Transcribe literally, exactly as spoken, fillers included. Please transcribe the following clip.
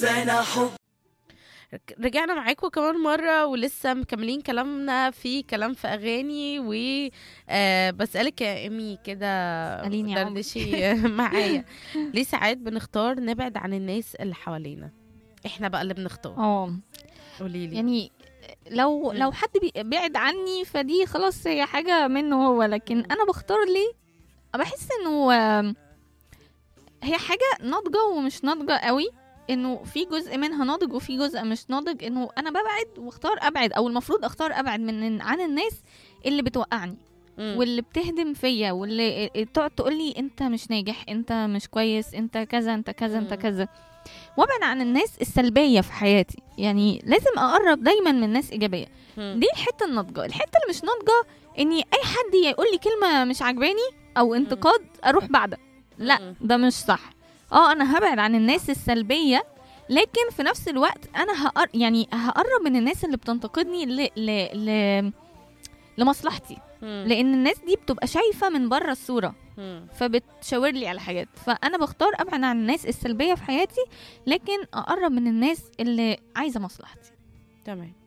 أنا حب. رجعنا معاكم كمان مرة ولسه مكملين كلامنا في كلام في أغاني و آه بسألك يا إيمي كده، قاليني يا عمر. دردشي معايا. ليه ساعات بنختار نبعد عن الناس اللي حوالينا؟ احنا بقى اللي بنختار. اه قوليلي. يعني لو مم. لو حد بي- بعد عني فدي خلاص هي حاجة منه هو، لكن مم. انا بختار ليه؟ بحس انه آم، هي حاجة ناضجة ومش ناضجة قوي، انه في جزء منها ناضج وفي جزء مش ناضج، انه انا ببعد واختار ابعد، او المفروض اختار ابعد من عن الناس اللي بتوقعني مم. واللي بتهدم فيا واللي تقعد تقول لي انت مش ناجح، انت مش كويس، انت كذا انت كذا انت مم. كذا. وابعد عن الناس السلبيه في حياتي، يعني لازم اقرب دايما من ناس ايجابيه. مم. دي الحته الناضجه. الحته اللي مش ناضجه اني اي حد يقول لي كلمه مش عجباني او انتقاد اروح بعدها. لا مم. ده مش صح. اه انا هبعد عن الناس السلبيه، لكن في نفس الوقت انا هقر... يعني هقرب من الناس اللي بتنتقدني ل... ل... ل... لمصلحتي، مم. لان الناس دي بتبقى شايفه من بره الصوره مم. فبتشاور لي على حاجات. فانا بختار ابعد عن الناس السلبيه في حياتي، لكن اقرب من الناس اللي عايزه مصلحتي. تمام.